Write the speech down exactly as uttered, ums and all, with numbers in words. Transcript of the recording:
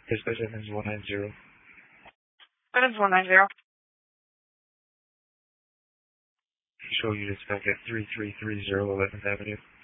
Dispatch Evans one nine zero. Evans one nine zero. Show you dispatch at three three three zero eleventh Avenue.